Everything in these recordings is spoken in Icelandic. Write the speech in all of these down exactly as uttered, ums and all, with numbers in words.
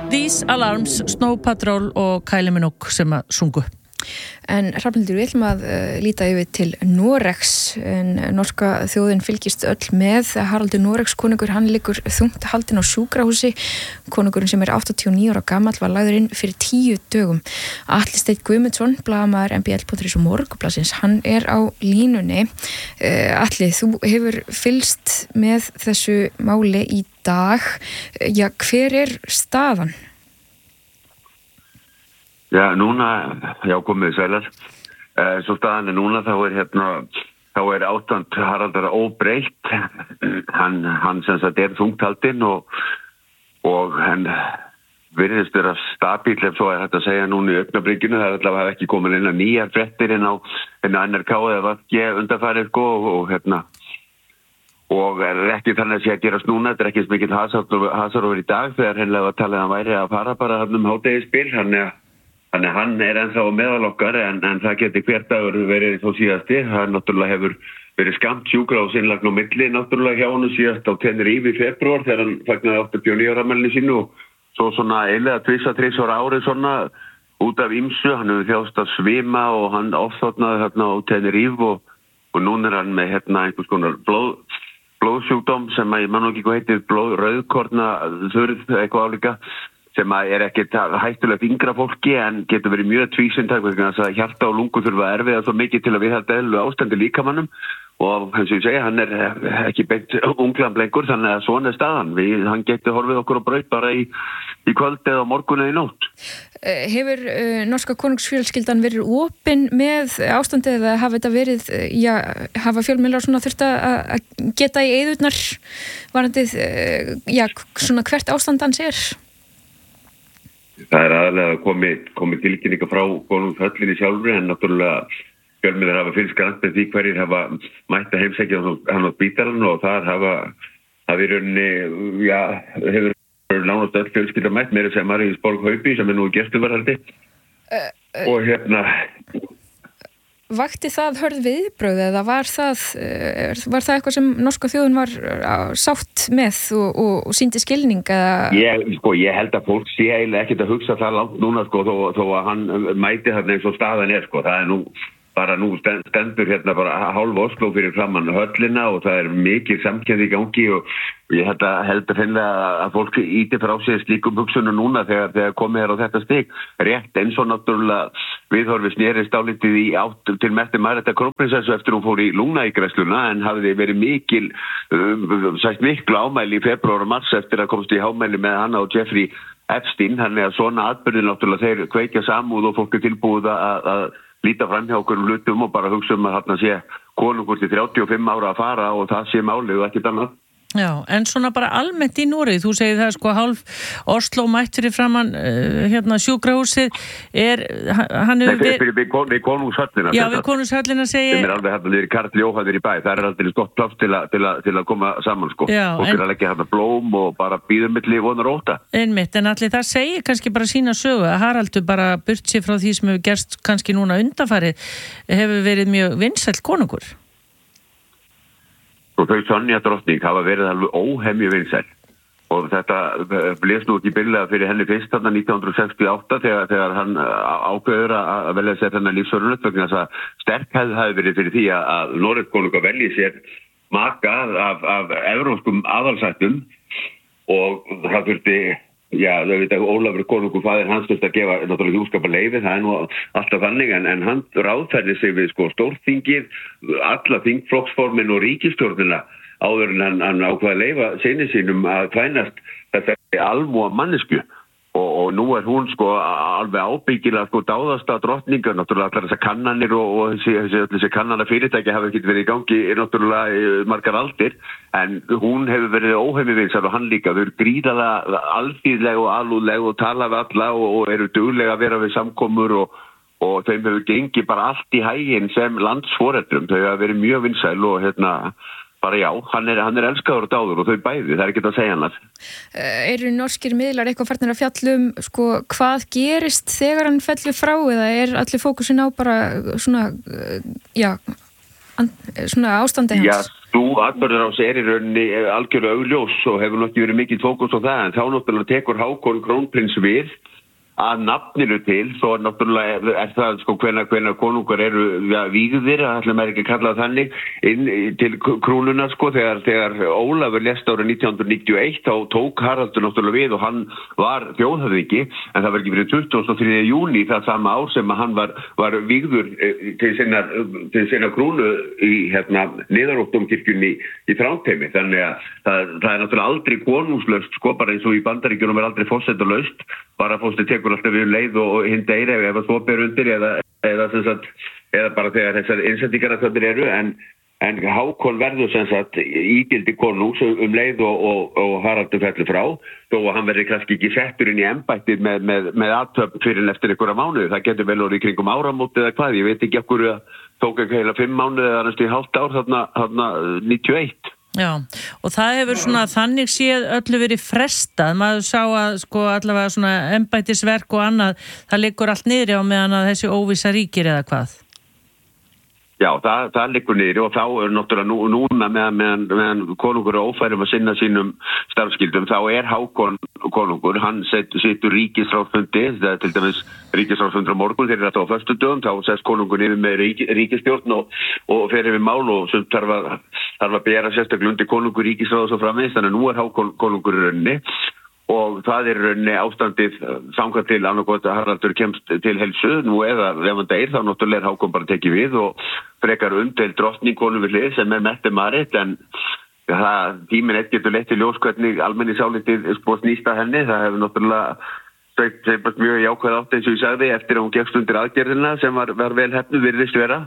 These Alarms, Snow Patrol og Kylie Minogue sem að sungu. En Hrafnhildur, við ætlum að uh, líta yfir til Noregs, en norska þjóðin fylgist öll með. Haraldur Noregs konungur, hann liggur þungt haldinn á sjúkrahúsi. Konungurinn sem er áttatíu og níu ára gamall var lagður inn fyrir tíu dögum. Atli Steinn Guðmundsson, blaðamaður M B L punktur is og Morgunblaðsins, hann er á línunni. Uh, Atli, þú hefur fylgst með þessu máli í dag. Já, hver er staðan? Já, núna, já, komið sælar. Eh, svo staðan er núna, þá er hérna, þá er ástand Haraldar óbreytt. Hann, hann sem sagt er þungtaldinn og, og hann virðist vera stabíl, ef svo er hægt að segja núna í augnablikinu. Það er allavega ekki komin inn að nýjar fréttir inn á, inn á N R K eða V G undanfarið, sko, og, og hérna, og er ekki þannig að sé að gerast núna. Þetta er ekki mikill hasar over í dag, þegar hennilega var talið að hann væri að fara bara hann um hádegisbil. Hann er Þannig að hann er ennþá meðal okkar, en, en það geti hver dagur verið þó síðasti. Það náttúrulega hefur verið skamt sjúkrahúsinnlagn á milli náttúrulega hjá honum síðast á Tenerife í febrúar þegar hann fagnaði áttatíu og níu ára afmælinu sínu og svo svona eiginlega tvisa, þrisvar árið svona út af ýmsu. Hann hefur þjáðst að svima og hann ofþotnaði þarna á Tenerife og, og núna er hann með hérna einhvers konar blóð, blóðsjúkdóm sem að ég man ekki hvað heitir, blóð, rauðkorna, þurrð, eitthvað álíka, sem er ekkert hættulegt yngra fólki en getur verið mjög tvísyndag vegna þess að hjarta og lungu þurfa að erfiða svo mikið til að viðhalda eðlilegu ástandi líkamannum og eins og ég segja, hann er ekki beint unglamb lengur, þannig að svona er staðan. Við, hann getur horfið okkur á braut bara í, í kvöld eða á morgun eða í nótt. Hefur uh, norska konungsfjölskyldan verið opin með ástandið eða hafa þetta verið, já, hafa fjölmiðlar svona þurft að geta í eyðurnar varandið, uh, já, svona hvert ástand hans er? Það er aðalega komið komi tilkynninga frá konungshöllinni sjálfri, en náttúrulega fjölmiðlar hafa fylgst grannt með því hverjir hafa mætt að heimsækja hann á spítalann og þar hafa, hafa í rauninni, já, hefur nánast öll fjölskylda mætt, meira sem Maríusborg Haupi sem er nú gesturvarðandi uh, uh, og hérna... Vakti það hörð viðbrögð eða var það, var það eitthvað sem norska þjóðin var sátt með og, og, og sýndi skilning? Eða... Ég, sko, ég held að fólk sé eiginlega ekkert að hugsa það langt núna sko, þó, þó að hann mæti þarna eins og staðan er. Sko. Það er nú bara nú stendur hérna bara hálf Oslo fyrir framann höllina og það er mikið samkennd í gangi og ég held að heldur finnilega að fólk íti frá sig slíkum hugsunum núna þegar, þegar komið er á þetta stig. Rétt eins og náttúrulega viðhorfið snerist dálítið í átt til Mette Marita krónprinsessu eftir hún fór í lungnaígræðsluna en hafði verið mikil, um, sagt miklu ámæli í febrúar og mars eftir að komast í hámæli með hana og Jeffrey Epstein. Þannig að svona atbyrði náttúrulega þeir kveikja samúð og fólk er tilbúið að, að líta fram hjá okkur hlutum og bara hugsa um að þarna sé konungur til þrjátíu og fimm ára að fara og það sé málið og ekkert annað. Já, en svona bara almennt í Noregi, þú segir það sko hálf Oslo mætt fyrir framann uh, hérna sjúkrahúsið er, hann hefur verið... Þetta er við, við konungshöllina. Já, við konungshöllina segir... Sem er alveg hérna niður í Karl Jóhann í bæ, það er alltaf gott pláss til, til, til að koma saman sko. Já, og en... ekki hérna blóm og bara býður milli vonar óta. Einmitt, en allir það segir kannski bara sína sögu að Haraldur bara burt sér frá því sem hefur gerst kannski núna undanfarið hefur verið mjög vinsæll konungur. Og þau Sonja drottning hafa verið alveg óhemju vinsæl og þetta blés nú ekki billega fyrir henni fyrst þarna nítján hundruð sextíu og átta þegar, þegar hann ákveður að velja sér þennan lífsförunut vegna þess að sterk hefði hafi verið fyrir því að Noregskonungur velji sér maka af, af evrópskum aðalsættum og það þurfti, já, það veit að Ólafur konungur faðir hans þurfti að gefa náttúrulega hjúskaparleyfi, það er nú alltaf þannig en, en hann ráðfærði sig við sko stórþingið, alla þingflokksformin og ríkisstjórnina áður en hann, hann ákvaði að leyfa syni sínum að tvænast þetta almúa mannesku og, og nú er hún sko alveg ábyggilega sko dáðasta drottninga, náttúrulega allar þessar kannanir og, og þessi, þessi kannana fyrirtæki hafa ekkert verið í gangi er náttúrulega margar aldir en hún hefur verið óhemjuvinsæl og hann líka, þau eru gríðarlega alþýðleg og alúðleg og tala við alla og, og eru duglega að vera við samkomur og, og þeim hefur gengið bara allt í hæginn sem landsforeldrum, þau hafa verið mjög vinsæl og hérna bara já, hann er, hann er elskaður og dáður og þau bæði, það er ekki að segja hann að. Eru norskir miðlar eitthvað farnir að fjallum, sko, hvað gerist þegar hann fellur frá eða er allir fókusin á bara svona, já, svona ástandi hans? Já. Þú atburðarás er í rauninni algjörlega augljós og hefur náttúrulega verið mikið fókus á það, en þá náttúrulega tekur Hákon krónprins við að nafninu til, svo náttúrulega er það sko hvenær hvenær konungar eru ja, vígðir, ætlum maður ekki að kalla það þannig, inn til krúnuna sko, þegar, þegar Ólafur lést árið nítján hundruð níutíu og eitt, þá tók Haraldur náttúrulega við og hann var þjóðhöfðingi, en það var ekki fyrir tuttugasta og þriðja júní það sama ár sem að hann var, var vígður til sinna, til sinna krúnu í hérna Niðaróttdómkirkjunni í Þrándheimi, þannig að það, það er náttúrulega aldrei konungslaust sko, bara eins og í Bandaríkjunum er aldrei forsetalaust, bara fórstu tekur alltaf við leið og hinn deyr ef það svo ber undir eða, eða, sagt, eða bara þegar þessar innsendingar að það eru en, en Hákon verður sem sagt ígildi konungs um leið og, og, og Haraldur fellur frá þó að hann verður kannski ekki settur inn í embættið með, með, með athöfn fyrir eftir einhverja mánuði, það getur vel orðið í kringum áramót eða hvað, ég veit ekki okkur tók ekki heila fimm mánuði eða næstu í hálft ár þarna, þarna níutíu og eitt. Já, og það hefur svona þannig séð öllu verið frestað, maður sá að sko allavega svona embættisverk og annað, það liggur allt niðri á meðan að þessi óvissa ríkir eða hvað? Já, það, það liggur niðri og þá er náttúrulega nú, núna meðan, meðan, meðan konungur er ófærum að sinna sínum starfskildum, þá er Hákon konungur, hann set, setur ríkisráðsfundi, það er til dæmis ríkisráðsfundur á morgun, þeir eru alltaf á föstudögum, þá sest konungur yfir með rík, ríkisstjórn og, og fer yfir mál og sem þarf að, þarf að bera sérstaklega undir konungur ríkisráðs og framvegis, þannig að nú er Hákon konungur í rauninni og það er rauninni ástandið þangað til annarkot að Haraldur kemst til heilsu nú eða ef hann deyr þá náttúrulega er Hákon bara tekið við og frekar umdeild drottning konum við hlið sem er Mette Marit en það, tíminn eitt getur leitt í ljós hvernig almenni sálitið snýst að henni, það hefur náttúrulega sveipast mjög jákvæð átt eins og ég sagði eftir að hún gekkst undir aðgerðina sem var, var vel heppnuð virðist vera.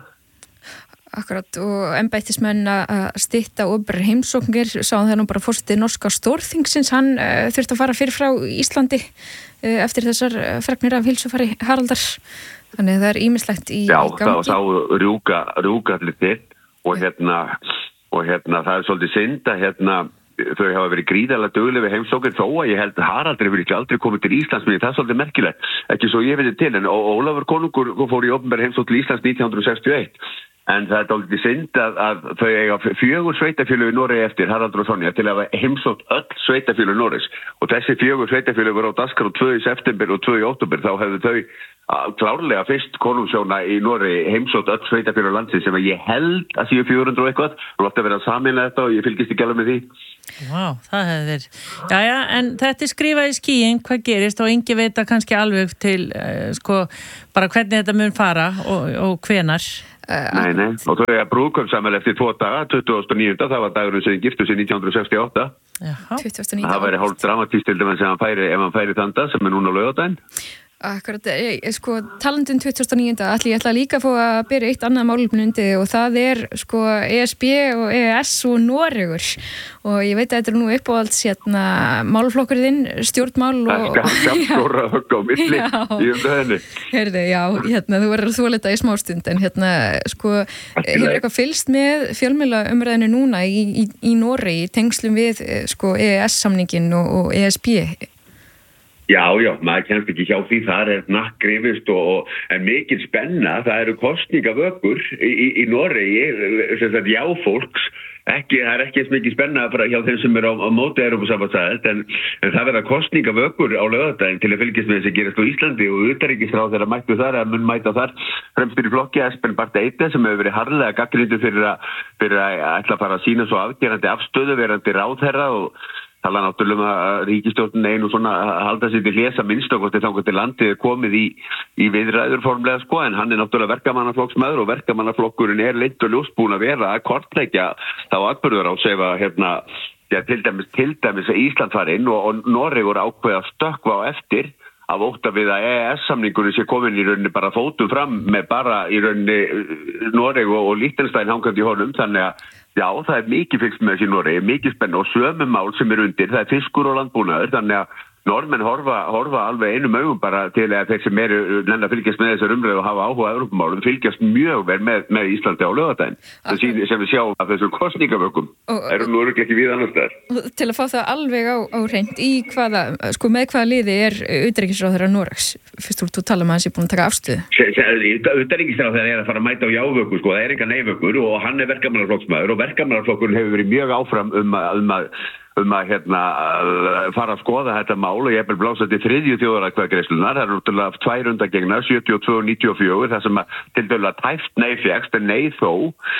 Akkurat og embættismenn að stytta opinberar heimsóknir, sáum það nú bara fórsetið norska stórþingsins, hann uh, þurfti að fara fyrir frá Íslandi uh, eftir þessar fregnir af heilsufari Haraldar, þannig það er ýmislegt í, Já, í gangi. Já, þá rjúka, rjúka allir til og hérna, og hérna það er svolítið synd að hérna þau hafa verið gríðarlega dugleg við heimsóknir þó að ég held að Haraldur hefur ekki aldrei komið til Íslands með það er svolítið merkilegt, ekki svo ég veit til en Ólafur konungur fór í opinber heimsókn til Íslands nítján hundruð sextíu og eitt en það er dálítið synd að, að þau eiga fjögur sveitafélög í Noregi eftir Haraldur og Sonja til að hafa heimsótt öll sveitafélög Noregs og þessi fjögur sveitafélög voru á dagskrá tvö í september og tvö í október þá hefðu þau klárlega fyrst konungshjóna í Noregi heimsótt öll sveitafélög landsins sem ég held að séu fjögur hundruð og eitthvað og láta vera saminlega þetta og ég fylgist ekki alveg með því. Vá, það hefði verið. Jæja, en þetta er skrifað í skýin, hvað gerist og engi veit að kannski alveg til uh, sko, bara hvernig þetta mun fara og, og hvenar. Uh, nei, nei, og þau er brúðkaupsafmæli eftir tvo daga, tuttugasta og níunda, það var dagurinn sem giftu sig nítján hundruð sextíu og átta. tuttugasta og níunda. Það væri hálf dramatískt til dæmis ef hann færi, ef hann færi þann dag sem er núna á laugardaginn. Akkurat, sko, talandum tuttugasta og níunda, ætli ég ætla líka að fá að byrja eitt annað málefni undir og það er, sko, E S B og E E S og Noregur og ég veit að þetta er nú uppáhalds, hérna, málflokkurinn, stjórnmál og... Skapstóra högg á milli í umdöðinni. Herði, já, hérna, þú verður að þolita í smástund, en hérna, sko, hefur eitthvað fylgst með fjölmiðla umræðinu núna í, í, í Noregi, tengslum við, sko, E E S-samningin og, og E S B? Já, já, maður kennst ekki hjá því, það er nakkrifist og, en mikil spenna, það eru kosningavökur í, í, í Noregi, sem sagt já fólks, ekki, það er ekki eins mikið spenna bara hjá þeim sem er á, á móti Evrópusambandsins, en, en það verða kosningavökur á laugardaginn til að fylgjast með þess að gerast á Íslandi og utanríkisráðherra mættu þar, að mun mæta þar, fremstur í flokki Espen Barth Eide sem hefur verið harðlega gagnrýndur fyrir að, fyrir að ætla að fara að sína svo afgerandi afstöðu verandi ráðherra og tala náttúrulega að ríkisstjórnin einu svona halda sér til hlésa minnstakosti þangað til landið er komið í, í viðræður formlega sko en hann er náttúrulega verkamannaflokksmaður og verkamannaflokkurinn er leitt og ljóst búin að vera að kortleggja þá atburður á sefa hérna ja, til dæmis til dæmis að Ísland fari inn og, og Noregur ákveða að stökkva á eftir af ótta við að E E S-samningurinn sé komin í rauninni bara fótum fram með bara í rauninni Noreg og, og Liechtenstein hangandi í honum þannig að já, það er mikið fylgst með þessi Noregi, mikið spenna og sömu mál sem er undir, það er fiskur og landbúnaður, þannig að Norðmenn horfa, horfa alveg einum augum bara til að þeir sem eru nenn að fylgjast með þessar umræðu og hafa áhuga á Evrópumálum fylgjast mjög vel með, með Íslandi á laugardaginn. Það sín, sem við sjáum af þessum kosningavökkum erum nú örugglega ekki við annars staðar. Til að fá það alveg á, á hreint í hvaða, sko með hvaða liði er utanríkisráðherra Noregs? Fyrst þú, þú tala um að hans er búin að taka afstöðu. Utanríkisráðherra er að fara að mæta á jávöku, sko, það er enga neivökur og hann er verkamannaflokksmaður og verkamannaflokkurinn hefur verið mjög áfram um að, um að um að hérna fara að skoða þetta mál og ég er blása til þriðju þjóðaratkvæðagreiðslunnar. Það eru náttúrulega tvær undangengnar, sjötíu og tvö og níutíu og fjögur, það sem að tiltölulega tæpt nei fékkst, en nei þó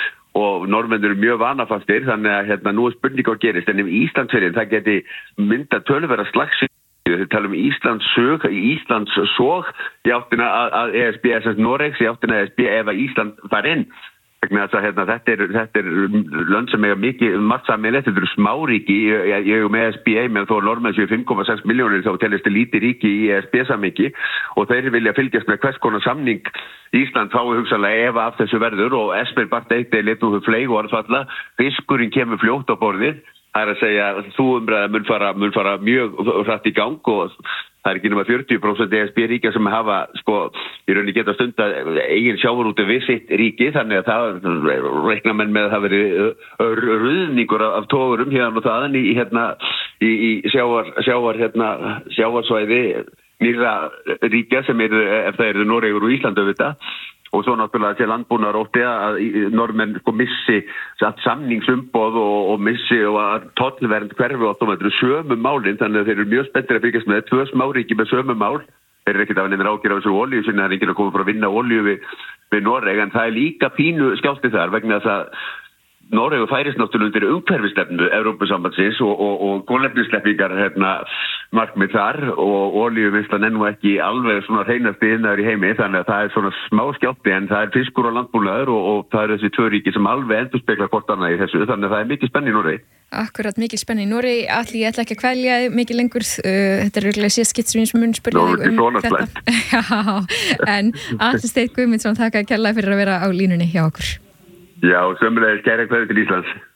og Norðmenn eru mjög vanafastir, þannig að hérna nú er spurning á gerist, en ef Íslandsferðin það geti mynda töluverða slagsíðu, við talum um Íslands sög, Íslands sóg í áttina að E S B, þess að Noregs í áttina að E S B ef að Ísland fær inn. Að, hérna, þetta er, þetta er lönd sem er mikið margt sammeilegt, þetta eru smáríki ég er með E S B með þó Norðmenn séu fimm komma sex milljónir þá telist þið lítið ríki í E S B samhengi og þeir vilja fylgjast með hvers konar samning Ísland fái hugsanlega ef af þessu verður og Espen Barth Eide letur þau fleig og orðfalla, fiskurinn kemur fljótt á borðið, það er að segja þú umræða mun fara, mun fara mjög hratt í gang og það er ekki nema fjörutíu prósent E S B-ríkja sem hafa, sko, í rauninni geta stund að eigin sjávarúti við sitt ríki, þannig að það reikna menn með að það veri ruðningur af togurum hérna og þaðan í, hérna, í, í sjávar, sjávar, hérna, sjávarsvæði nýra ríkja sem eru, ef það eru Noregur og Ísland auðvitað, og svo náttúrulega til landbúnaðar ótti að Norðmenn sko missi samningsumboð og, og missi og að tollvernd hverfi áttum að þetta eru sömu málin, þannig að þeir eru mjög spenntir að fylgjast með tvö smáríki með sömu mál. Þeir eru ekkert af neinir ágjur af þessu olíu sinni, það er enginn að koma frá að vinna olíu við, við Noreg, en það er líka pínu skjálfti þar vegna þess að Noregur færist náttúrulega undir umhverfisstefnu Evrópusambandsins og, og, og kolefnisleppingar hérna markmið þar og olíuvinnslan er nú ekki alveg svona hreinasti iðnaður í heimi, þannig að það er svona smá skjálfti en það er fiskur og landbúnaður og, og það er þessi tvö ríki sem alveg endurspegla hvort annað í þessu, þannig að það er mikið spenn í Noregi. Akkurat, mikið spenn í Noregi. Alli, ég ætla ekki að kvelja mikið lengur, uh, þetta er reglulega síðast skipt sem ég mun spyrja þig um þetta. Já, en Atli Steinn Guðmundsson, þakka kærlega fyrir að vera á línunni hjá okkur. Já, sömulegis kæra kveðjur til Íslands.